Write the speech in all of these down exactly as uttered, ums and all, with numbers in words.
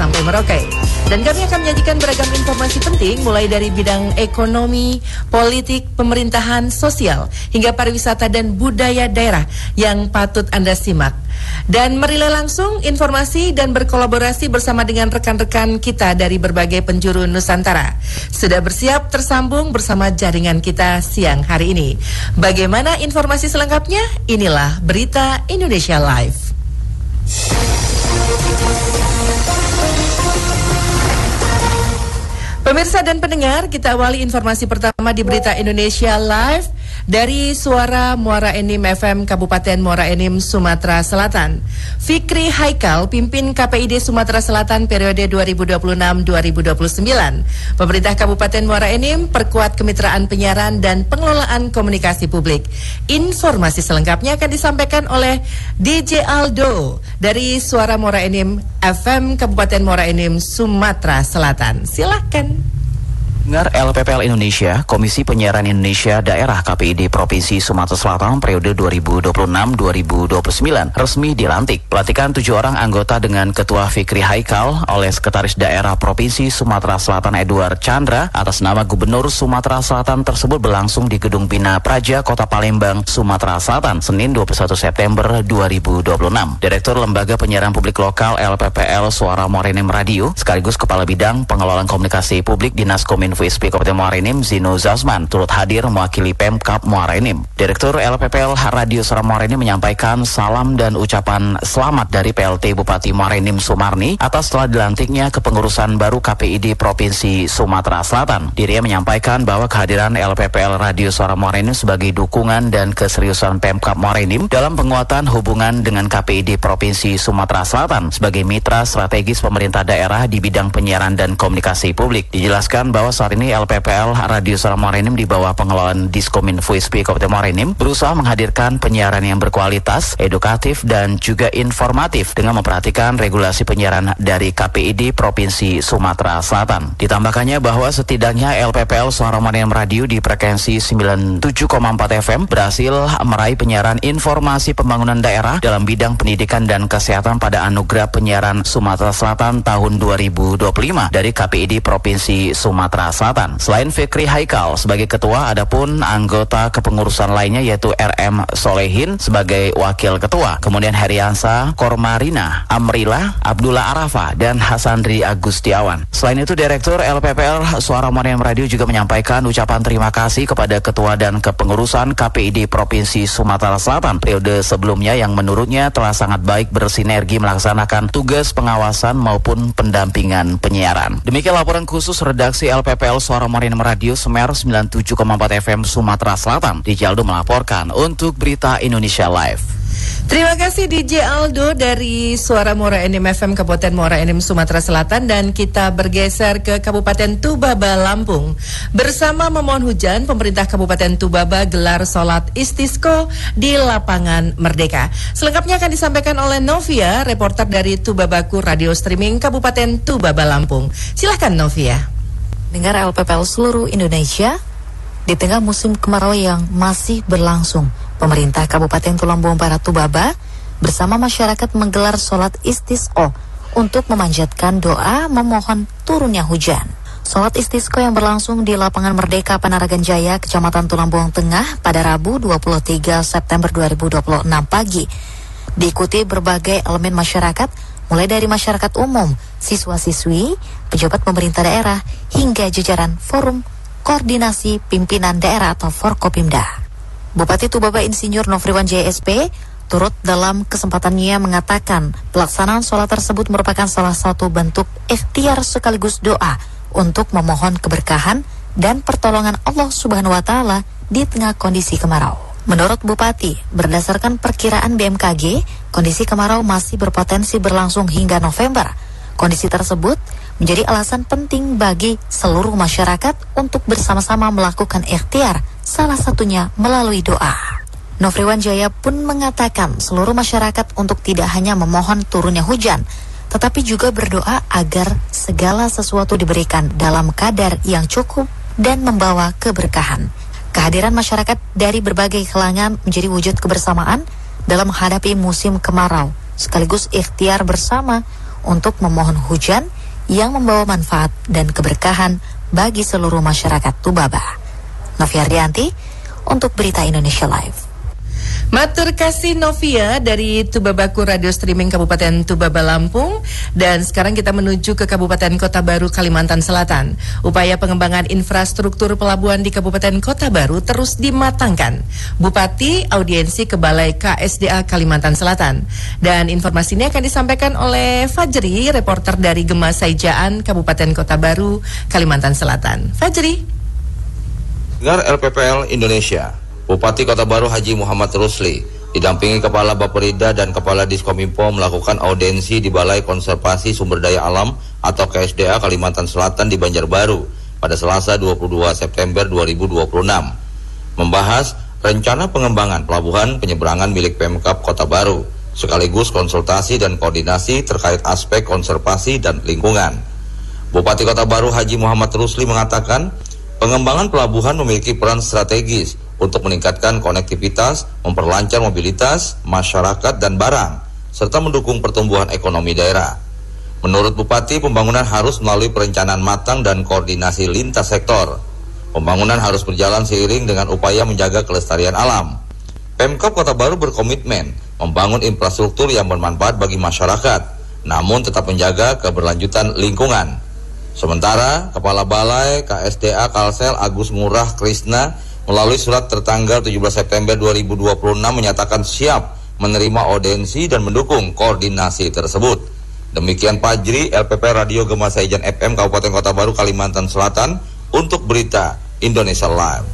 sampai Merauke. Dan kami akan menyajikan beragam informasi penting mulai dari bidang ekonomi, politik, pemerintahan, sosial, hingga pariwisata dan budaya daerah yang patut Anda simak. Dan merilah langsung informasi dan berkolaborasi bersama dengan rekan-rekan kita dari berbagai penjuru Nusantara. Sudah bersiap tersambung bersama jaringan kita siang hari ini. Bagaimana informasi selengkapnya? Inilah Berita Indonesia Live. Pemirsa dan pendengar, kita awali informasi pertama di Berita Indonesia Live dari Suara Muara Enim F M Kabupaten Muara Enim, Sumatera Selatan. Fikri Haikal pimpin K P I D Sumatera Selatan periode dua ribu dua puluh enam sampai dua ribu dua puluh sembilan. Pemerintah Kabupaten Muara Enim perkuat kemitraan penyiaran dan pengelolaan komunikasi publik. Informasi selengkapnya akan disampaikan oleh D J Aldo dari Suara Muara Enim F M Kabupaten Muara Enim, Sumatera Selatan. Silakan. Dengar L P P L Indonesia, Komisi Penyiaran Indonesia Daerah K P I D Provinsi Sumatera Selatan periode dua ribu dua puluh enam sampai dua ribu dua puluh sembilan resmi dilantik. Pelantikan tujuh orang anggota dengan Ketua Fikri Haikal oleh Sekretaris Daerah Provinsi Sumatera Selatan Edward Chandra atas nama Gubernur Sumatera Selatan tersebut berlangsung di Gedung Bina Praja, Kota Palembang, Sumatera Selatan, Senin dua puluh satu September dua ribu dua puluh enam. Direktur Lembaga Penyiaran Publik Lokal L P P L Suara Muara Enim Radio sekaligus Kepala Bidang Pengelolaan Komunikasi Publik Dinas Kominfo V S P Kabupaten Muara Enim Zino Zazman turut hadir mewakili Pemkab Muara Enim. Direktur L P P L Radio Suara Muara Enim menyampaikan salam dan ucapan selamat dari P L T Bupati Muara Enim Sumarni atas telah dilantiknya kepengurusan baru K P I D Provinsi Sumatera Selatan. Dirinya menyampaikan bahwa kehadiran L P P L Radio Suara Muara Enim sebagai dukungan dan keseriusan Pemkab Muara Enim dalam penguatan hubungan dengan K P I D Provinsi Sumatera Selatan sebagai mitra strategis pemerintah daerah di bidang penyiaran dan komunikasi publik. Dijelaskan bahwa saat ini L P P L Radio Suara Muara Enim di bawah pengelolaan Diskominfo V S P Kabupaten Muara Enim berusaha menghadirkan penyiaran yang berkualitas, edukatif dan juga informatif dengan memperhatikan regulasi penyiaran dari K P I D Provinsi Sumatera Selatan. Ditambahkannya bahwa setidaknya L P P L Suara Muara Enim Radio di frekuensi sembilan puluh tujuh koma empat F M berhasil meraih penyiaran informasi pembangunan daerah dalam bidang pendidikan dan kesehatan pada Anugerah Penyiaran Sumatera Selatan tahun dua ribu dua puluh lima dari K P I D Provinsi Sumatera Selatan. Selain Fikri Haikal sebagai ketua, adapun anggota kepengurusan lainnya yaitu R M Solehin sebagai wakil ketua, kemudian Heriansa Kormarina, Amrila, Abdullah Arafa dan Hasandri Agustiawan. Selain itu, Direktur L P P L Suara Muara Enim Radio juga menyampaikan ucapan terima kasih kepada ketua dan kepengurusan K P I D Provinsi Sumatera Selatan periode sebelumnya yang menurutnya telah sangat baik bersinergi melaksanakan tugas pengawasan maupun pendampingan penyiaran. Demikian laporan khusus redaksi L P P L Suara Muara Enim Radio Semer sembilan puluh tujuh koma empat F M Sumatera Selatan. D J Aldo melaporkan untuk Berita Indonesia Live. Terima kasih D J Aldo dari Suara Muara Enim F M Kabupaten Muara Enim Sumatera Selatan. Dan kita bergeser ke Kabupaten Tubaba, Lampung. Bersama memohon hujan, pemerintah Kabupaten Tubaba gelar sholat istisqo di lapangan Merdeka. Selengkapnya akan disampaikan oleh Novia, reporter dari Tubabaku Radio Streaming Kabupaten Tubaba, Lampung. Silahkan Novia. Dengar L P P L seluruh Indonesia, di tengah musim kemarau yang masih berlangsung, pemerintah Kabupaten Tulang Barat Tubaba bersama masyarakat menggelar sholat istisqo untuk memanjatkan doa memohon turunnya hujan. Sholat istisqo yang berlangsung di lapangan Merdeka Panaragan Jaya, Kecamatan Tulang Tengah pada Rabu dua puluh tiga September dua ribu dua puluh enam pagi diikuti berbagai elemen masyarakat, mulai dari masyarakat umum, siswa-siswi, pejabat pemerintah daerah, hingga jajaran Forum Koordinasi Pimpinan Daerah atau Forkopimda. Bupati Tubaba Insinyur Nofriwan J S P turut dalam kesempatannya mengatakan pelaksanaan sholat tersebut merupakan salah satu bentuk ikhtiar sekaligus doa untuk memohon keberkahan dan pertolongan Allah Subhanahu wa Ta'ala di tengah kondisi kemarau. Menurut Bupati, berdasarkan perkiraan B M K G, kondisi kemarau masih berpotensi berlangsung hingga November. Kondisi tersebut menjadi alasan penting bagi seluruh masyarakat untuk bersama-sama melakukan ikhtiar, salah satunya melalui doa. Nofriwan Jaya pun mengatakan seluruh masyarakat untuk tidak hanya memohon turunnya hujan, tetapi juga berdoa agar segala sesuatu diberikan dalam kadar yang cukup dan membawa keberkahan. Kehadiran masyarakat dari berbagai kalangan menjadi wujud kebersamaan dalam menghadapi musim kemarau, sekaligus ikhtiar bersama untuk memohon hujan yang membawa manfaat dan keberkahan bagi seluruh masyarakat Tubaba. Novia Ardianti untuk Berita Indonesia Live. Matur kasih Novia dari Tubabaku Radio Streaming Kabupaten Tubaba Lampung. Dan sekarang kita menuju ke Kabupaten Kota Baru Kalimantan Selatan. Upaya pengembangan infrastruktur pelabuhan di Kabupaten Kota Baru terus dimatangkan. Bupati audiensi ke Balai K S D A Kalimantan Selatan. Dan informasi ini akan disampaikan oleh Fajri, reporter dari Gema Saijaan Kabupaten Kota Baru Kalimantan Selatan. Fajri. Dengar L P P L Indonesia. Bupati Kota Baru Haji Muhammad Rusli didampingi Kepala Bapperida dan Kepala Diskominfo melakukan audiensi di Balai Konservasi Sumber Daya Alam atau K S D A Kalimantan Selatan di Banjarbaru pada Selasa dua puluh dua September dua ribu dua puluh enam, membahas rencana pengembangan pelabuhan penyeberangan milik Pemkab Kota Baru, sekaligus konsultasi dan koordinasi terkait aspek konservasi dan lingkungan. Bupati Kota Baru Haji Muhammad Rusli mengatakan, pengembangan pelabuhan memiliki peran strategis untuk meningkatkan konektivitas, memperlancar mobilitas masyarakat dan barang, serta mendukung pertumbuhan ekonomi daerah. Menurut Bupati, pembangunan harus melalui perencanaan matang dan koordinasi lintas sektor. Pembangunan harus berjalan seiring dengan upaya menjaga kelestarian alam. Pemkab Kota Baru berkomitmen membangun infrastruktur yang bermanfaat bagi masyarakat, namun tetap menjaga keberlanjutan lingkungan. Sementara, Kepala Balai K S D A Kalsel Agus Murah Krisna melalui surat tertanggal tujuh belas September dua ribu dua puluh enam menyatakan siap menerima audiensi dan mendukung koordinasi tersebut. Demikian Fajri, L P P Radio Gema Saijaan F M Kabupaten Kota Baru Kalimantan Selatan untuk Berita Indonesia Live.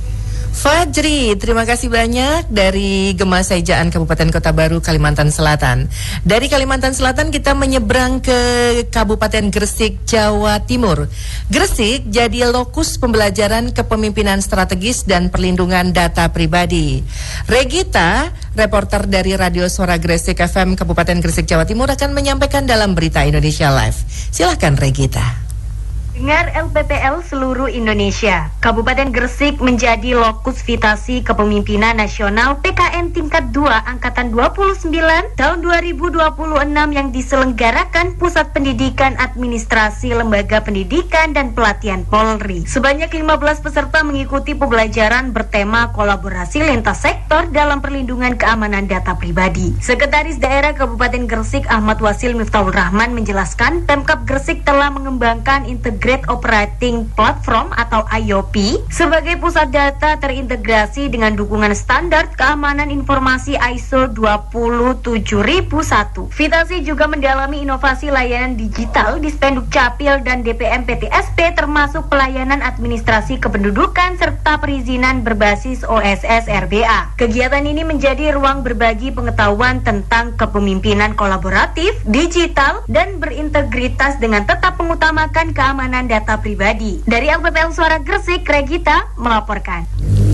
Fajri, terima kasih banyak dari Gema Saijaan Kabupaten Kota Baru Kalimantan Selatan. Dari Kalimantan Selatan kita menyeberang ke Kabupaten Gresik, Jawa Timur. Gresik jadi lokus pembelajaran kepemimpinan strategis dan perlindungan data pribadi. Regita, reporter dari Radio Suara Gresik F M Kabupaten Gresik, Jawa Timur akan menyampaikan dalam Berita Indonesia Live. Silakan Regita. Dengar L P P L seluruh Indonesia, Kabupaten Gresik menjadi lokus vitasi kepemimpinan nasional P K N tingkat dua Angkatan dua puluh sembilan tahun dua ribu dua puluh enam yang diselenggarakan Pusat Pendidikan Administrasi Lembaga Pendidikan dan Pelatihan Polri. Sebanyak lima belas peserta mengikuti pembelajaran bertema kolaborasi lintas sektor dalam perlindungan keamanan data pribadi. Sekretaris Daerah Kabupaten Gresik Ahmad Wasil Miftahul Rahman menjelaskan, Pemkab Gresik telah mengembangkan integrasi Great Operating Platform atau I O P sebagai pusat data terintegrasi dengan dukungan standar keamanan informasi I S O dua puluh tujuh ribu satu. Vitasi juga mendalami inovasi layanan digital di Spenduk Capil dan D P M P T S P termasuk pelayanan administrasi kependudukan serta perizinan berbasis O S S R B A. Kegiatan ini menjadi ruang berbagi pengetahuan tentang kepemimpinan kolaboratif, digital, dan berintegritas dengan tetap mengutamakan keamanan data pribadi. Dari L P P L Suara Gresik, Regita melaporkan.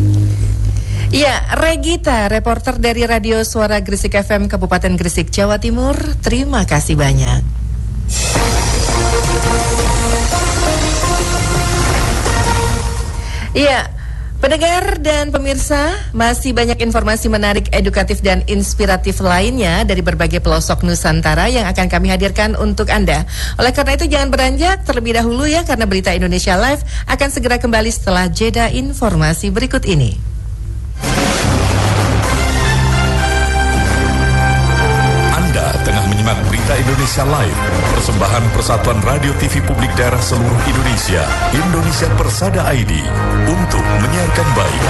Ya, Regita, reporter dari Radio Suara Gresik F M Kabupaten Gresik, Jawa Timur. Terima kasih banyak. Iya, pendengar dan pemirsa, masih banyak informasi menarik, edukatif, dan inspiratif lainnya dari berbagai pelosok Nusantara yang akan kami hadirkan untuk Anda. Oleh karena itu jangan beranjak terlebih dahulu ya, karena Berita Indonesia Live akan segera kembali setelah jeda informasi berikut ini. Anda tengah menyimak Berita Indonesia Live, persembahan Persatuan Radio T V Publik Daerah seluruh Indonesia, Indonesia Persada I D, untuk menyiarkan baik.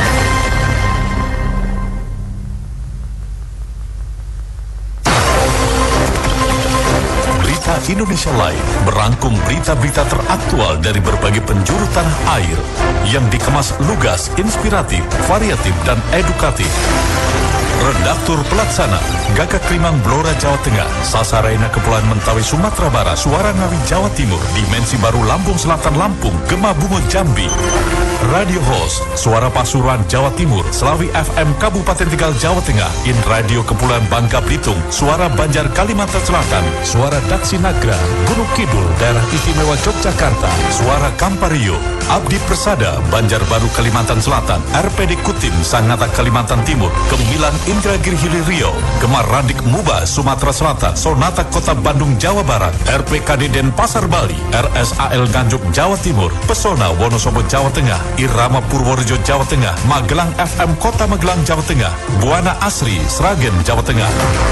Berita Indonesia Live merangkum berita-berita teraktual dari berbagai penjuru tanah air yang dikemas lugas, inspiratif, variatif, dan edukatif. Redaktur Pelaksana Gagak Limang Blora Jawa Tengah, Sasaraina Kepulauan Mentawai Sumatera Barat, Suara Ngawi Jawa Timur, Dimensi Baru Lampung Selatan Lampung, Gema Bungo Jambi. Radio Host Suara Pasuruan Jawa Timur, Selawi F M Kabupaten Tegal Jawa Tengah, In Radio Kepulauan Bangka Belitung, Suara Banjar Kalimantan Selatan, Suara Daksi Nagra Gunung Kidul Daerah Istimewa Yogyakarta, Suara Kampario Abdi Persada Banjarbaru Kalimantan Selatan, R P D Kutim Sangatta Kalimantan Timur, Gemilang Indragiri Hilir Riau, Gemar Radik Muba Sumatera Selatan, Sonata Kota Bandung Jawa Barat, R P K D Denpasar Bali, R S A L Nganjuk Jawa Timur, Pesona Wonosobo Jawa Tengah, Irama Purworejo Jawa Tengah, Magelang F M Kota Magelang Jawa Tengah, Buana Asri Sragen Jawa Tengah,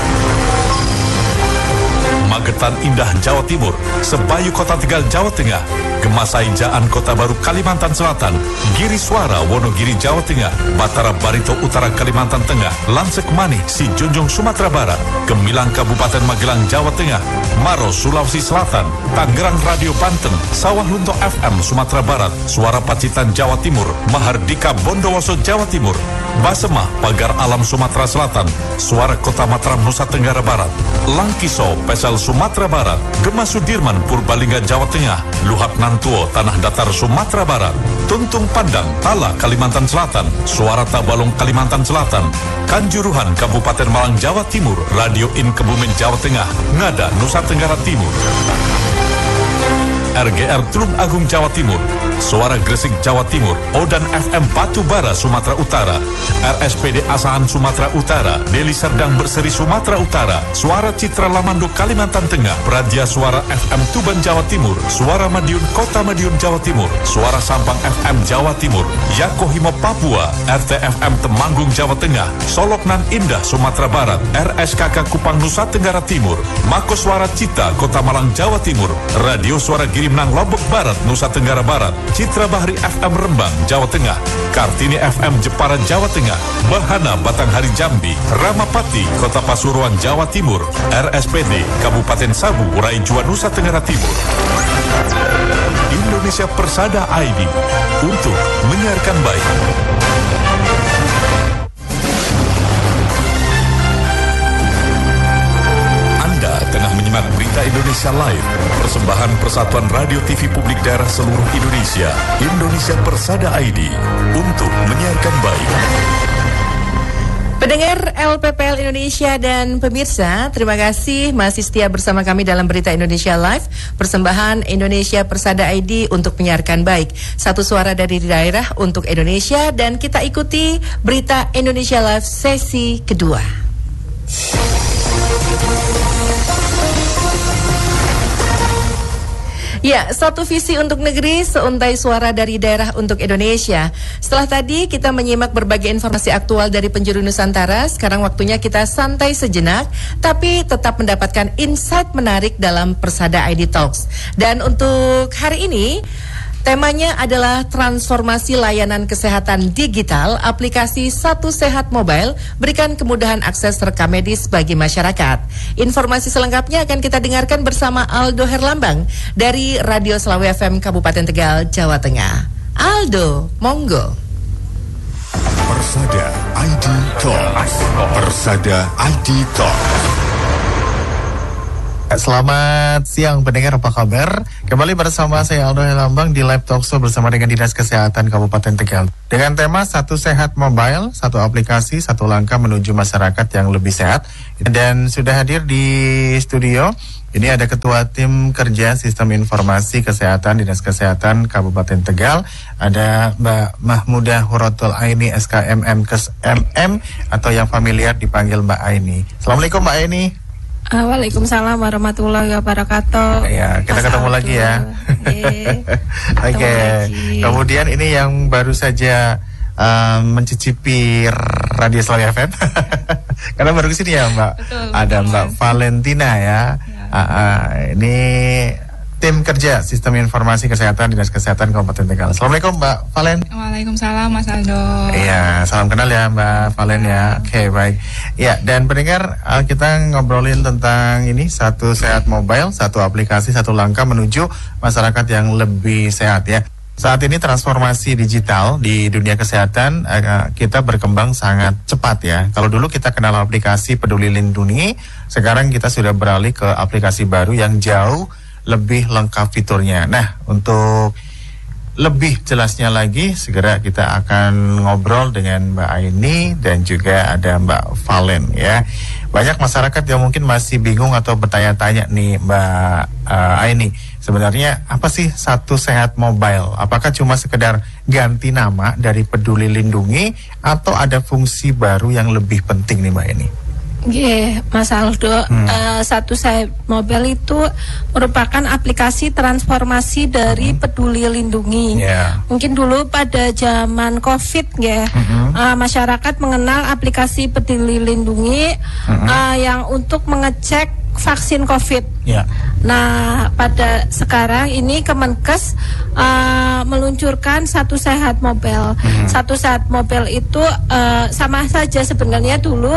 Magetan Indah Jawa Timur, Sebayu Kota Tegal Jawa Tengah, Gemasai Jaan Kota Baru Kalimantan Selatan, Giri Suara Wonogiri Jawa Tengah, Batara Barito Utara Kalimantan Tengah, Lansek Manik Sijunjung Sumatera Barat, Gemilang Kabupaten Magelang Jawa Tengah, Maros Sulawesi Selatan, Tangerang Radio Banten, Sawah Lunto F M Sumatera Barat, Suara Pacitan Jawa Timur, Mahardika Bondowoso Jawa Timur, Basemah Pagar Alam Sumatera Selatan, Suara Kota Mataram Nusa Tenggara Barat, Langkiso Pesel Sumatera Barat, Gema Sudirman Purbalingga Jawa Tengah, Luhak Nantuo Tanah Datar Sumatera Barat, Tuntung Pandang Tala Kalimantan Selatan, Suara Tabalong Kalimantan Selatan, Kanjuruhan Kabupaten Malang Jawa Timur, Radio In Kebumen Jawa Tengah, Ngada Nusa Tenggara Timur, R G R Tulung Agung Jawa Timur, Suara Gresik Jawa Timur, Odan F M Batubara Sumatera Utara, R S P D Asahan Sumatera Utara, Deli Serdang Berseri Sumatera Utara, Suara Citra Lamando Kalimantan Tengah, Pradia Suara F M Tuban Jawa Timur, Suara Madiun Kota Madiun Jawa Timur, Suara Sampang F M Jawa Timur, Yakohimo Papua, R T F M Temanggung Jawa Tengah, Soloknan Indah Sumatera Barat, R S K K Kupang Nusa Tenggara Timur, Mako Suara Cita Kota Malang Jawa Timur, Radio Suara Girimnang Lombok Barat Nusa Tenggara Barat, Citra Bahri F M Rembang Jawa Tengah, Kartini F M Jepara Jawa Tengah, Bahana Batanghari Jambi, Ramapati Kota Pasuruan Jawa Timur, R S P D Kabupaten Sabu Raijua Nusa Tenggara Timur. Indonesia Persada I D untuk menyiarkan baik. Tengah menyimak Berita Indonesia Live, persembahan Persatuan Radio T V Publik Daerah seluruh Indonesia, Indonesia Persada I D, untuk menyiarkan baik. Pendengar L P P L Indonesia dan pemirsa, terima kasih masih setia bersama kami dalam Berita Indonesia Live, persembahan Indonesia Persada I D untuk menyiarkan baik. Satu suara dari daerah untuk Indonesia, dan kita ikuti Berita Indonesia Live sesi kedua. Ya, satu visi untuk negeri, seuntai suara dari daerah untuk Indonesia. Setelah tadi kita menyimak berbagai informasi aktual dari penjuru Nusantara, sekarang waktunya kita santai sejenak, tapi tetap mendapatkan insight menarik dalam Persada I D Talks. Dan untuk hari ini, temanya adalah transformasi layanan kesehatan digital, aplikasi Satu Sehat Mobile berikan kemudahan akses rekam medis bagi masyarakat. Informasi selengkapnya akan kita dengarkan bersama Aldo Herlambang dari Radio Selawe F M Kabupaten Tegal, Jawa Tengah. Aldo, monggo. Persada I D Talks. Persada I D Talks. Selamat siang pendengar, apa kabar? Kembali bersama saya Aldo Herlambang di Live Talkshow bersama dengan Dinas Kesehatan Kabupaten Tegal. Dengan tema Satu Sehat Mobile, satu aplikasi, satu langkah menuju masyarakat yang lebih sehat. Dan sudah hadir di studio, ini ada Ketua Tim Kerja Sistem Informasi Kesehatan Dinas Kesehatan Kabupaten Tegal. Ada Mbak Mahmudah Huratul Aini S K M M Kes M M atau yang familiar dipanggil Mbak Aini. Assalamualaikum Mbak Aini. Uh, Waalaikumsalam warahmatullahi wabarakatuh. Ya, kita ketemu lagi ya. Oke. Okay. Kemudian ini yang baru saja uh, mencicipi Radio Selawe F M. Karena baru kesini ya Mbak. Betul, ada betul, Mbak mas. Valentina ya. ya. Uh, uh, ini Tim Kerja Sistem Informasi Kesehatan Dinas Kesehatan Kabupaten Tegal. Assalamualaikum Mbak Valen. Waalaikumsalam Mas Aldo. Iya, salam kenal ya Mbak Valen ya. Oke, okay, baik. Ya, dan pendengar, kita ngobrolin tentang ini Satu Sehat Mobile, satu aplikasi, satu langkah menuju masyarakat yang lebih sehat ya. Saat ini transformasi digital di dunia kesehatan kita berkembang sangat cepat ya. Kalau dulu kita kenal aplikasi Peduli Lindungi, sekarang kita sudah beralih ke aplikasi baru yang jauh lebih lengkap fiturnya. Nah, untuk lebih jelasnya lagi, segera kita akan ngobrol dengan Mbak Aini dan juga ada Mbak Valen ya. Banyak masyarakat yang mungkin masih bingung atau bertanya-tanya nih Mbak uh, Aini, sebenarnya apa sih Satu Sehat Mobile? Apakah cuma sekedar ganti nama dari Peduli Lindungi atau ada fungsi baru yang lebih penting nih Mbak Eni? Yeah, Mas Aldo, hmm. uh, Satu Sehat Mobile itu merupakan aplikasi transformasi dari hmm. Peduli Lindungi. Yeah. Mungkin dulu pada zaman COVID, ya, hmm. uh, masyarakat mengenal aplikasi Peduli Lindungi hmm. uh, yang untuk mengecek vaksin COVID. Yeah. Nah, pada sekarang ini Kemenkes uh, meluncurkan Satu Sehat Mobile. Hmm. Satu Sehat Mobile itu uh, sama saja sebenarnya dulu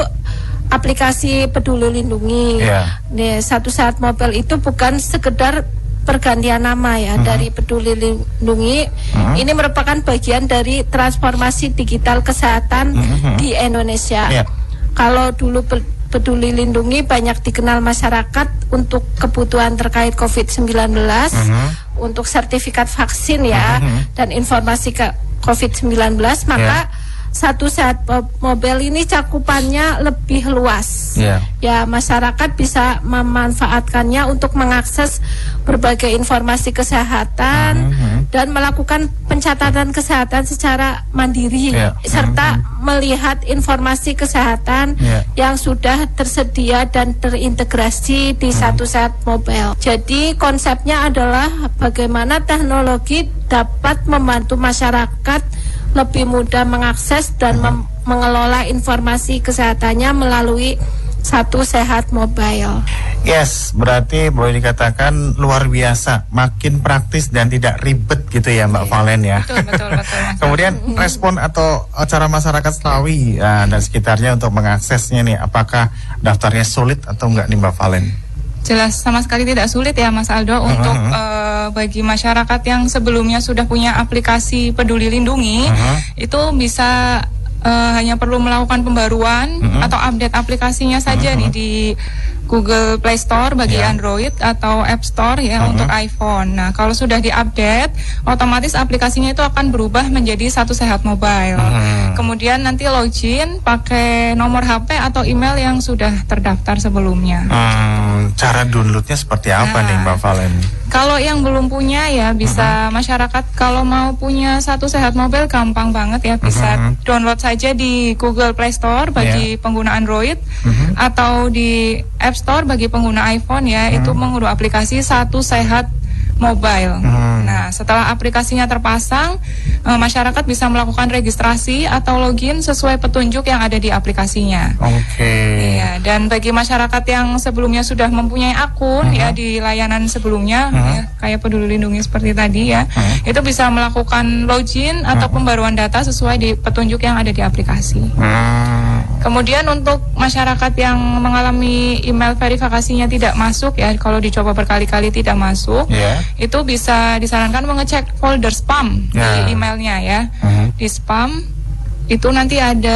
aplikasi Peduli Lindungi. Yeah. Nih, Satu Sehat Mobile itu bukan sekedar pergantian nama ya mm-hmm. dari Peduli Lindungi. Mm-hmm. Ini merupakan bagian dari transformasi digital kesehatan mm-hmm. di Indonesia. Yeah. Kalau dulu Peduli Lindungi banyak dikenal masyarakat untuk kebutuhan terkait covid sembilan belas, mm-hmm. untuk sertifikat vaksin ya, mm-hmm. dan informasi ke covid sembilan belas, maka yeah. Satu Sehat Mobile ini cakupannya lebih luas. Yeah. Ya, masyarakat bisa memanfaatkannya untuk mengakses berbagai informasi kesehatan mm-hmm. dan melakukan pencatatan kesehatan secara mandiri, yeah. serta mm-hmm. melihat informasi kesehatan yeah. yang sudah tersedia dan terintegrasi di mm-hmm. Satu Sehat Mobile. Jadi konsepnya adalah bagaimana teknologi dapat membantu masyarakat lebih mudah mengakses dan mem- mengelola informasi kesehatannya melalui Satu Sehat Mobile. Yes, berarti boleh dikatakan luar biasa, makin praktis dan tidak ribet gitu ya Mbak yeah. Valen ya. Betul, betul, betul. Kemudian respon atau cara masyarakat Slawi uh, dan sekitarnya untuk mengaksesnya nih, apakah daftarnya sulit atau enggak nih Mbak Valen? Jelas sama sekali tidak sulit ya Mas Aldo uh-huh. untuk uh, bagi masyarakat yang sebelumnya sudah punya aplikasi Peduli Lindungi uh-huh. itu bisa uh, hanya perlu melakukan pembaruan uh-huh. atau update aplikasinya saja uh-huh. nih di Google Play Store bagi yeah. Android atau App Store ya uh-huh. untuk iPhone. Nah, kalau sudah diupdate, otomatis aplikasinya itu akan berubah menjadi Satu Sehat Mobile. Uh-huh. Kemudian nanti login pakai nomor H P atau email yang sudah terdaftar sebelumnya. Hmm, cara downloadnya seperti apa nah, nih Mbak Valen? Kalau yang belum punya ya bisa uh-huh. masyarakat kalau mau punya Satu Sehat Mobile gampang banget ya, bisa uh-huh. download saja di Google Play Store bagi yeah. pengguna Android uh-huh. atau di App Store bagi pengguna iPhone ya, hmm. itu mengunduh aplikasi Satu Sehat Mobile. Hmm. Nah, setelah aplikasinya terpasang, e, masyarakat bisa melakukan registrasi atau login sesuai petunjuk yang ada di aplikasinya. Oke. Okay. Ya, dan bagi masyarakat yang sebelumnya sudah mempunyai akun hmm. ya di layanan sebelumnya, hmm. ya, kayak Peduli Lindungi seperti tadi ya, hmm. itu bisa melakukan login atau hmm. pembaruan data sesuai di petunjuk yang ada di aplikasi. Hmm. Kemudian untuk masyarakat yang mengalami email verifikasinya tidak masuk ya, kalau dicoba berkali-kali tidak masuk, yeah. itu bisa disarankan mengecek folder spam yeah. di emailnya ya. Uh-huh. Di spam itu nanti ada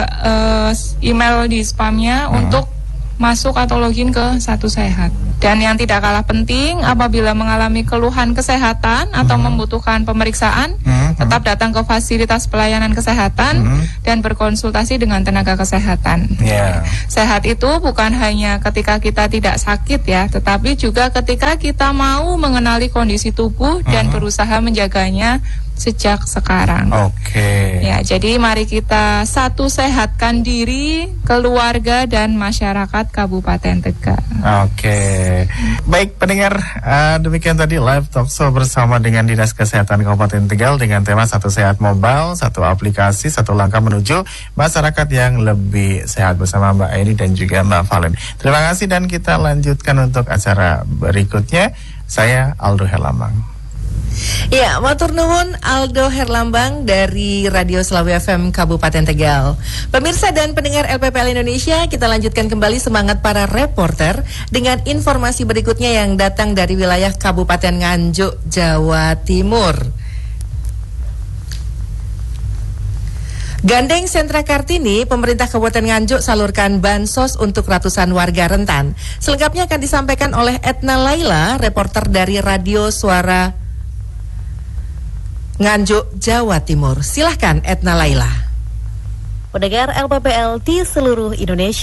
uh, email di spamnya uh-huh. untuk masuk atau login ke Satu Sehat. Dan yang tidak kalah penting, apabila mengalami keluhan kesehatan atau hmm. membutuhkan pemeriksaan, hmm. tetap datang ke fasilitas pelayanan kesehatan hmm. dan berkonsultasi dengan tenaga kesehatan. Yeah. Sehat itu bukan hanya ketika kita tidak sakit ya, tetapi juga ketika kita mau mengenali kondisi tubuh hmm. dan berusaha menjaganya sejak sekarang. Oke. Okay. Ya, jadi mari kita satu sehatkan diri, keluarga dan masyarakat Kabupaten Tegal. Oke. Okay. Baik pendengar, uh, demikian tadi live talk show bersama dengan Dinas Kesehatan Kabupaten Tegal dengan tema Satu Sehat Mobile, satu aplikasi, satu langkah menuju masyarakat yang lebih sehat bersama Mbak Eni dan juga Mbak Valen. Terima kasih dan kita lanjutkan untuk acara berikutnya. Saya Aldo Herlambang. Ya, matur nuwun Aldo Herlambang dari Radio Slawi F M Kabupaten Tegal. Pemirsa dan pendengar L P P L Indonesia, kita lanjutkan kembali semangat para reporter dengan informasi berikutnya yang datang dari wilayah Kabupaten Nganjuk, Jawa Timur. Gandeng Sentra Kartini, pemerintah Kabupaten Nganjuk salurkan bansos untuk ratusan warga rentan. Selengkapnya akan disampaikan oleh Etna Laila, reporter dari Radio Suara Nganjuk, Jawa Timur. Silahkan Etna Laila. Pendengar L P P L di seluruh Indonesia,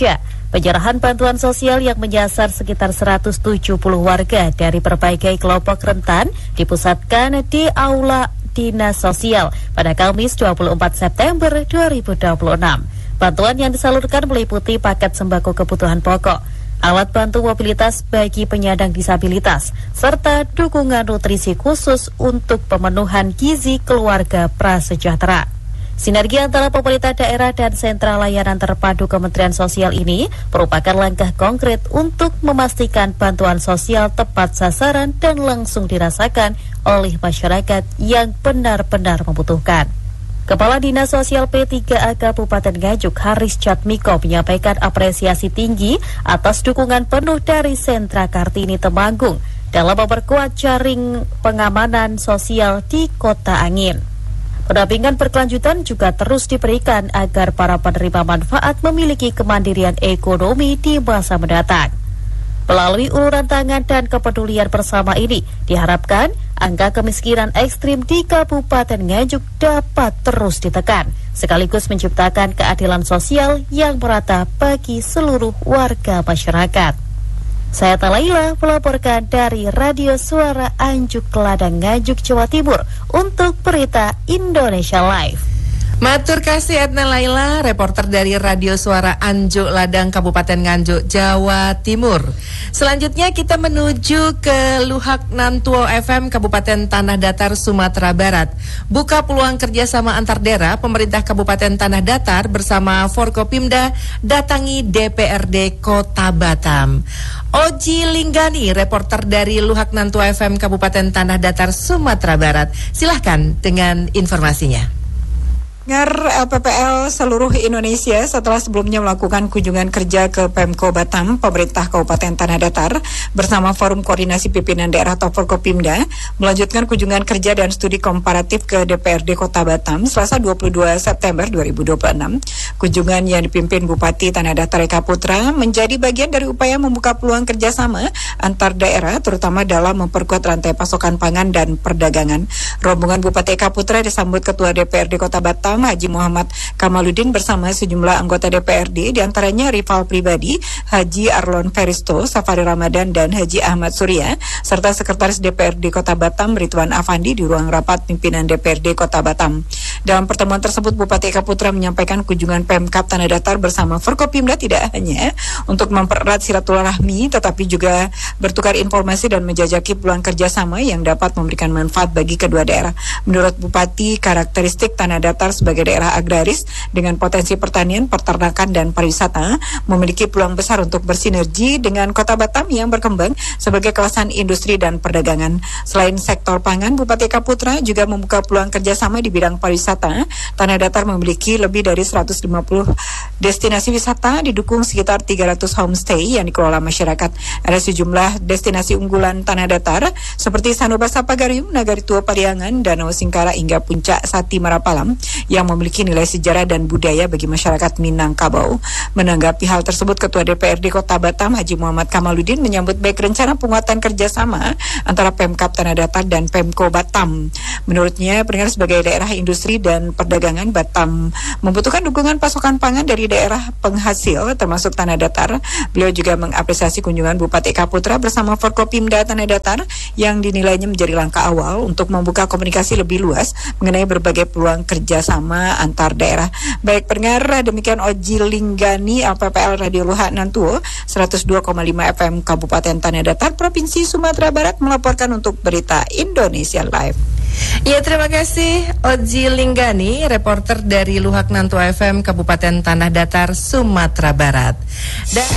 Penyerahan bantuan sosial yang menyasar sekitar seratus tujuh puluh warga dari berbagai kelompok rentan dipusatkan di Aula Dinas Sosial pada Kamis dua puluh empat September dua ribu dua puluh enam. Bantuan yang disalurkan meliputi paket sembako kebutuhan pokok, alat bantu mobilitas bagi penyandang disabilitas, serta dukungan nutrisi khusus untuk pemenuhan gizi keluarga prasejahtera. Sinergi antara pemerintah daerah dan sentra layanan terpadu Kementerian Sosial ini merupakan langkah konkret untuk memastikan bantuan sosial tepat sasaran dan langsung dirasakan oleh masyarakat yang benar-benar membutuhkan. Kepala Dinas Sosial P tiga A Kabupaten Nganjuk, Haris Jatmiko, menyampaikan apresiasi tinggi atas dukungan penuh dari sentra Kartini Temanggung dalam memperkuat jaring pengamanan sosial di Kota Angin. Pendampingan berkelanjutan juga terus diberikan agar para penerima manfaat memiliki kemandirian ekonomi di masa mendatang. Melalui uluran tangan dan kepedulian bersama ini, diharapkan angka kemiskinan ekstrim di Kabupaten Nganjuk dapat terus ditekan, sekaligus menciptakan keadilan sosial yang merata bagi seluruh warga masyarakat. Saya Talaila melaporkan dari Radio Suara Anjuk Ladang Nganjuk, Jawa Timur untuk Berita Indonesia Live. Matur kasih Edna Laila, reporter dari Radio Suara Anjuk Ladang Kabupaten Nganjuk, Jawa Timur. Selanjutnya kita menuju ke Luhak Nantuo F M Kabupaten Tanah Datar, Sumatera Barat. Buka peluang kerjasama antar daerah, pemerintah Kabupaten Tanah Datar bersama Forkopimda datangi D P R D Kota Batam. Oji Linggani, reporter dari Luhak Nantuo F M Kabupaten Tanah Datar, Sumatera Barat. Silahkan dengan informasinya. Pendengar L P P L seluruh Indonesia, setelah sebelumnya melakukan kunjungan kerja ke Pemko Batam, pemerintah Kabupaten Tanah Datar bersama Forum Koordinasi Pimpinan Daerah atau Forkopimda melanjutkan kunjungan kerja dan studi komparatif ke D P R D Kota Batam Selasa dua puluh dua September dua ribu dua puluh enam. Kunjungan yang dipimpin Bupati Tanah Datar Eka Putra menjadi bagian dari upaya membuka peluang kerjasama antar daerah, terutama dalam memperkuat rantai pasokan pangan dan perdagangan. Rombongan Bupati Eka Putra disambut Ketua D P R D Kota Batam Haji Muhammad Kamaluddin bersama sejumlah anggota D P R D, diantaranya rival pribadi Haji Arlon Feristo, Safari Ramadan, dan Haji Ahmad Surya, serta Sekretaris D P R D Kota Batam Ridwan Afandi di ruang rapat pimpinan D P R D Kota Batam. Dalam pertemuan tersebut, Bupati Eka Putra menyampaikan kunjungan Pemkab Tanah Datar bersama Forkopimda tidak hanya untuk mempererat silaturahmi, tetapi juga bertukar informasi dan menjajaki peluang kerjasama yang dapat memberikan manfaat bagi kedua daerah. Menurut Bupati, karakteristik Tanah Datar sebagai daerah agraris dengan potensi pertanian, peternakan, dan pariwisata memiliki peluang besar untuk bersinergi dengan Kota Batam yang berkembang sebagai kawasan industri dan perdagangan. Selain sektor pangan, Bupati Eka Putra juga membuka peluang kerjasama di bidang pariwisata. Tanah Datar memiliki lebih dari seratus lima puluh destinasi wisata, didukung sekitar tiga ratus homestay yang dikelola masyarakat. Ada sejumlah destinasi unggulan Tanah Datar seperti Sanubasa Pagarium, Nagari Tua Pariangan, Danau Singkara, hingga Puncak Sati Marapalam yang memiliki nilai sejarah dan budaya bagi masyarakat Minangkabau. Menanggapi hal tersebut, Ketua D P R D Kota Batam Haji Muhammad Kamaluddin menyambut baik rencana penguatan kerjasama antara Pemkab Tanah Datar dan Pemko Batam. Menurutnya, pendengar, sebagai daerah industri dan perdagangan, Batam membutuhkan dukungan pasokan pangan dari daerah penghasil termasuk Tanah Datar. Beliau juga mengapresiasi kunjungan Bupati Eka Putra bersama Forkopimda Tanah Datar yang dinilainya menjadi langkah awal untuk membuka komunikasi lebih luas mengenai berbagai peluang kerjasama antar daerah. Baik pendengar, demikian Oji Linggani, L P P L Radio Luhak Nantuo seratus dua koma lima F M Kabupaten Tanah Datar, Provinsi Sumatera Barat melaporkan untuk Berita Indonesia Live. Ya, terima kasih Oji Linggani, reporter dari Luhak Nantuo F M Kabupaten Tanah Datar, Sumatera Barat. Dan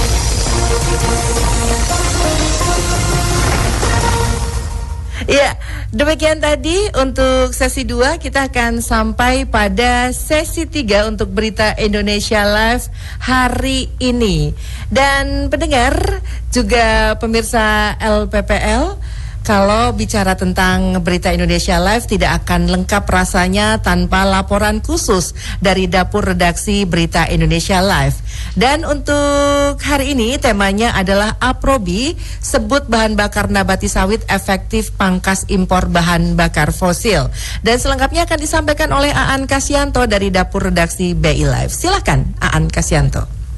ya, demikian tadi untuk sesi dua. Kita akan sampai pada sesi tiga untuk Berita Indonesia Live hari ini. Dan pendengar, juga pemirsa L P P L, kalau bicara tentang Berita Indonesia Live tidak akan lengkap rasanya tanpa laporan khusus dari Dapur Redaksi Berita Indonesia Live. Dan untuk hari ini temanya adalah Aprobi, sebut bahan bakar nabati sawit efektif pangkas impor bahan bakar fosil. Dan selengkapnya akan disampaikan oleh Aan Kasyanto dari Dapur Redaksi B I Live. Silakan Aan Kasyanto.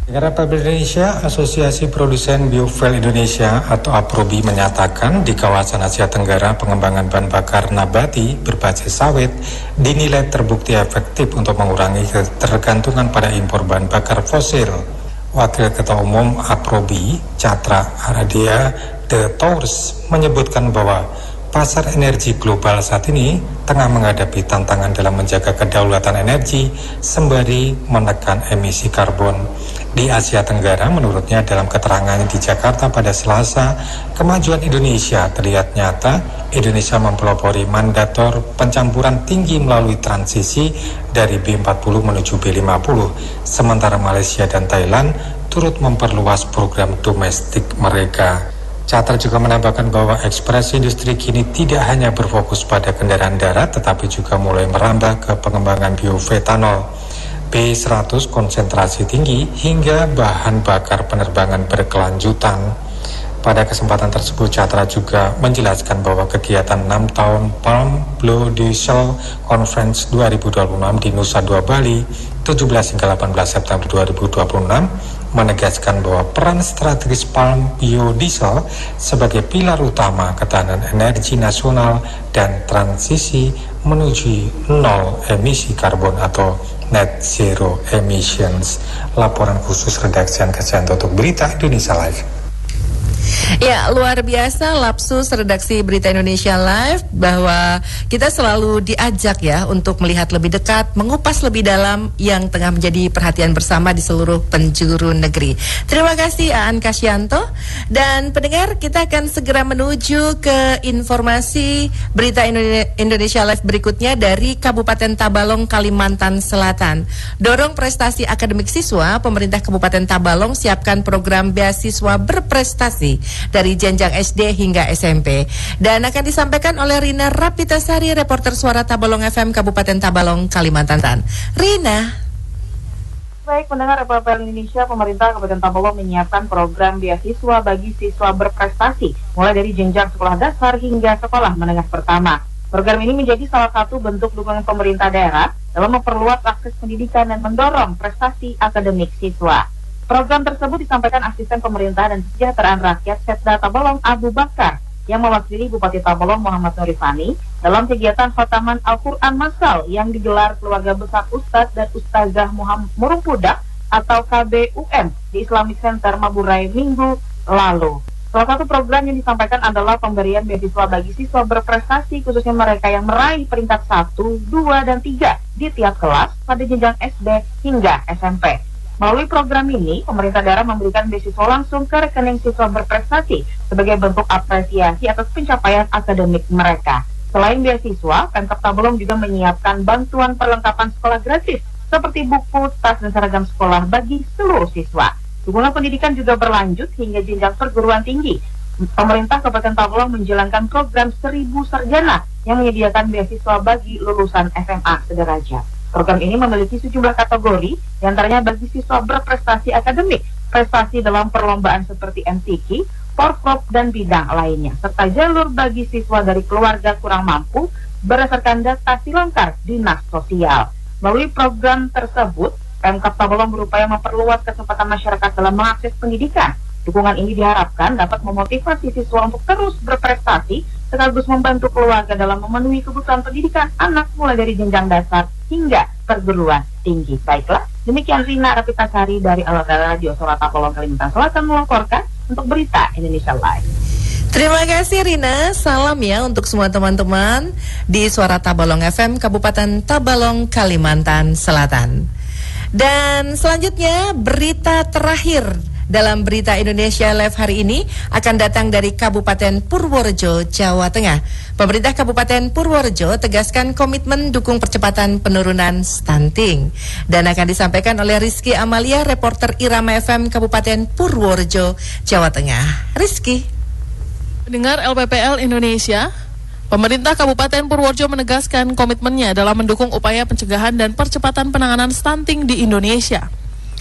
Negara Republik Indonesia, Asosiasi Produsen Biofuel Indonesia atau APROBI menyatakan di kawasan Asia Tenggara pengembangan bahan bakar nabati berbasis sawit dinilai terbukti efektif untuk mengurangi ketergantungan pada impor bahan bakar fosil. Wakil Ketua Umum APROBI, Catra Aradia De Tours, menyebutkan bahwa pasar energi global saat ini tengah menghadapi tantangan dalam menjaga kedaulatan energi sembari menekan emisi karbon. Di Asia Tenggara, menurutnya dalam keterangannya di Jakarta pada Selasa, kemajuan Indonesia terlihat nyata. Indonesia mempelopori mandator pencampuran tinggi melalui transisi dari B empat puluh menuju B lima puluh, sementara Malaysia dan Thailand turut memperluas program domestik mereka. Catra juga menambahkan bahwa ekspresi industri kini tidak hanya berfokus pada kendaraan darat, tetapi juga mulai merambah ke pengembangan bioetanol, B seratus konsentrasi tinggi, hingga bahan bakar penerbangan berkelanjutan. Pada kesempatan tersebut, Catra juga menjelaskan bahwa kegiatan enam tahun Palm Blue Diesel Conference dua ribu dua puluh enam di Nusa Dua Bali, tujuh belas hingga delapan belas September dua ribu dua puluh enam, menegaskan bahwa peran strategis palm biodiesel sebagai pilar utama ketahanan energi nasional dan transisi menuju nol emisi karbon atau net zero emissions. Laporan khusus redaksi Angkasa untuk Berita Indonesia Live. Ya, luar biasa lapsus redaksi Berita Indonesia Live bahwa kita selalu diajak ya untuk melihat lebih dekat, mengupas lebih dalam yang tengah menjadi perhatian bersama di seluruh penjuru negeri. Terima kasih Aan Kasyanto. Dan pendengar, kita akan segera menuju ke informasi Berita Indonesia Live berikutnya dari Kabupaten Tabalong, Kalimantan Selatan. Dorong prestasi akademik siswa, pemerintah Kabupaten Tabalong siapkan program beasiswa berprestasi dari jenjang S D hingga S M P, dan akan disampaikan oleh Rina Rapitasari, reporter Suara Tabalong F M Kabupaten Tabalong, Kalimantan Selatan. Rina. Baik, pendengar R P P L Indonesia, pemerintah Kabupaten Tabalong menyiapkan program beasiswa bagi siswa berprestasi mulai dari jenjang sekolah dasar hingga sekolah menengah pertama. Program ini menjadi salah satu bentuk dukungan pemerintah daerah dalam memperluas akses pendidikan dan mendorong prestasi akademik siswa. Program tersebut disampaikan Asisten Pemerintah dan Kesejahteraan Rakyat Setda Tabalong Abu Bakar yang mewakili Bupati Tabalong Muhammad Nurifani dalam kegiatan Khataman Al-Quran Massal yang digelar keluarga besar Ustadz dan Ustazah Muhammad Murungpudak atau K B U M di Islamic Center Maburay minggu lalu. Salah satu program yang disampaikan adalah pemberian beasiswa bagi siswa berprestasi, khususnya mereka yang meraih peringkat satu, dua, dan tiga di tiap kelas pada jenjang S D hingga S M P. Melalui program ini, pemerintah daerah memberikan beasiswa langsung ke rekening siswa berprestasi sebagai bentuk apresiasi atas pencapaian akademik mereka. Selain beasiswa, Pemkab Tabalong juga menyiapkan bantuan perlengkapan sekolah gratis seperti buku, tas, dan seragam sekolah bagi seluruh siswa. Dukungan pendidikan juga berlanjut hingga jenjang perguruan tinggi. Pemerintah Kabupaten Tabalong menjalankan program seribu sarjana yang menyediakan beasiswa bagi lulusan S M A sederajat. Program ini memiliki sejumlah kategori, diantaranya bagi siswa berprestasi akademik, prestasi dalam perlombaan seperti M T Q, Porprov, dan bidang lainnya, serta jalur bagi siswa dari keluarga kurang mampu berdasarkan data silangkar Dinas Sosial. Melalui program tersebut, Pemkab Tabalong berupaya memperluas kesempatan masyarakat dalam mengakses pendidikan. Dukungan ini diharapkan dapat memotivasi siswa untuk terus berprestasi, sekaligus membantu keluarga dalam memenuhi kebutuhan pendidikan anak mulai dari jenjang dasar hingga perguruan tinggi. Baiklah, demikian Rina Rapitasari dari Alat Radio Suara Tabalong, Kalimantan Selatan melaporkan untuk Berita Indonesia Live. Terima kasih Rina, salam ya untuk semua teman-teman di Suara Tabalong F M Kabupaten Tabalong, Kalimantan Selatan. Dan selanjutnya berita terakhir dalam Berita Indonesia Live hari ini akan datang dari Kabupaten Purworejo, Jawa Tengah. Pemerintah Kabupaten Purworejo tegaskan komitmen dukung percepatan penurunan stunting, dan akan disampaikan oleh Rizky Amalia, reporter Irama F M Kabupaten Purworejo, Jawa Tengah. Rizky. Pendengar L P P L Indonesia, pemerintah Kabupaten Purworejo menegaskan komitmennya dalam mendukung upaya pencegahan dan percepatan penanganan stunting di Indonesia.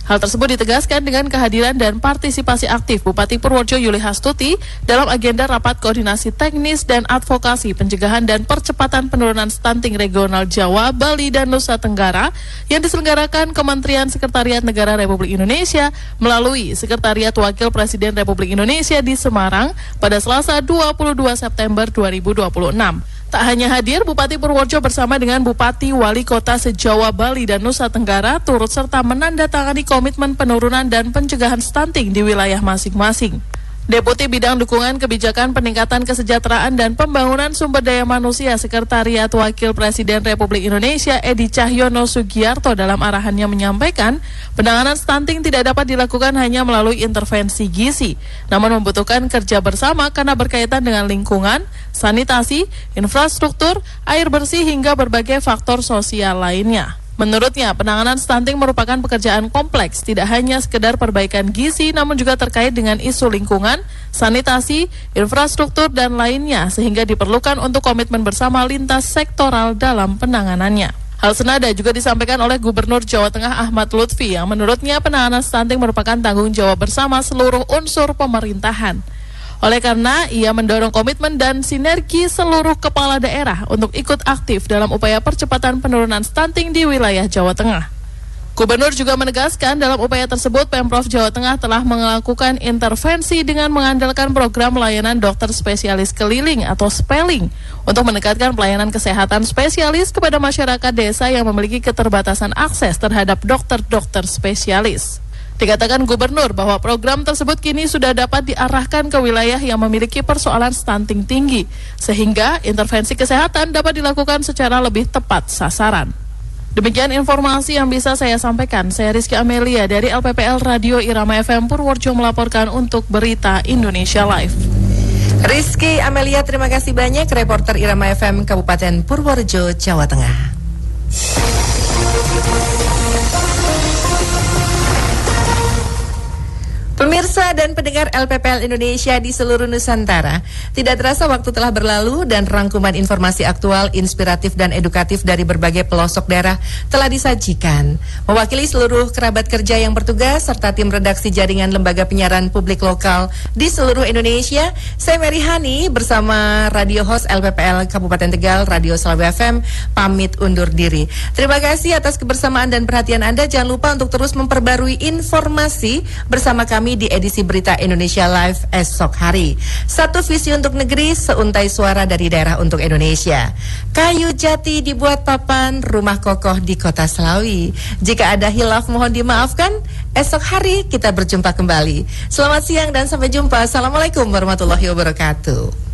Hal tersebut ditegaskan dengan kehadiran dan partisipasi aktif Bupati Purworejo Yuli Hastuti dalam agenda rapat koordinasi teknis dan advokasi pencegahan dan percepatan penurunan stunting regional Jawa, Bali, dan Nusa Tenggara yang diselenggarakan Kementerian Sekretariat Negara Republik Indonesia melalui Sekretariat Wakil Presiden Republik Indonesia di Semarang pada Selasa dua puluh dua September dua ribu dua puluh enam. Tak hanya hadir, Bupati Purworejo bersama dengan Bupati Wali Kota se-Jawa, Bali, dan Nusa Tenggara turut serta menandatangani komitmen penurunan dan pencegahan stunting di wilayah masing-masing. Deputi Bidang Dukungan Kebijakan Peningkatan Kesejahteraan dan Pembangunan Sumber Daya Manusia Sekretariat Wakil Presiden Republik Indonesia Edi Cahyono Sugiyarto dalam arahannya menyampaikan penanganan stunting tidak dapat dilakukan hanya melalui intervensi gizi, namun membutuhkan kerja bersama karena berkaitan dengan lingkungan, sanitasi, infrastruktur, air bersih hingga berbagai faktor sosial lainnya. Menurutnya, penanganan stunting merupakan pekerjaan kompleks, tidak hanya sekedar perbaikan gizi, namun juga terkait dengan isu lingkungan, sanitasi, infrastruktur, dan lainnya, sehingga diperlukan untuk komitmen bersama lintas sektoral dalam penanganannya. Hal senada juga disampaikan oleh Gubernur Jawa Tengah Ahmad Lutfi, yang menurutnya penanganan stunting merupakan tanggung jawab bersama seluruh unsur pemerintahan. Oleh karena ia mendorong komitmen dan sinergi seluruh kepala daerah untuk ikut aktif dalam upaya percepatan penurunan stunting di wilayah Jawa Tengah. Gubernur juga menegaskan dalam upaya tersebut Pemprov Jawa Tengah telah melakukan intervensi dengan mengandalkan program layanan dokter spesialis keliling atau SPELING untuk mendekatkan pelayanan kesehatan spesialis kepada masyarakat desa yang memiliki keterbatasan akses terhadap dokter-dokter spesialis. Dikatakan Gubernur bahwa program tersebut kini sudah dapat diarahkan ke wilayah yang memiliki persoalan stunting tinggi, sehingga intervensi kesehatan dapat dilakukan secara lebih tepat sasaran. Demikian informasi yang bisa saya sampaikan. Saya Rizky Amelia dari L P P L Radio Irama F M Purworejo melaporkan untuk Berita Indonesia Live. Rizky Amelia, terima kasih banyak, reporter Irama F M Kabupaten Purworejo, Jawa Tengah. Pemirsa dan pendengar L P P L Indonesia di seluruh Nusantara, tidak terasa waktu telah berlalu dan rangkuman informasi aktual, inspiratif dan edukatif dari berbagai pelosok daerah telah disajikan. Mewakili seluruh kerabat kerja yang bertugas serta tim redaksi jaringan lembaga penyiaran publik lokal di seluruh Indonesia, saya Mary Hani bersama radio host L P P L Kabupaten Tegal, Radio Slawi F M, pamit undur diri. Terima kasih atas kebersamaan dan perhatian Anda. Jangan lupa untuk terus memperbarui informasi bersama kami di edisi Berita Indonesia Live esok hari. Satu visi untuk negeri, seuntai suara dari daerah untuk Indonesia. Kayu jati dibuat papan, rumah kokoh di kota Slawi. Jika ada hilaf mohon dimaafkan. Esok hari kita berjumpa kembali. Selamat siang dan sampai jumpa. Assalamualaikum warahmatullahi wabarakatuh.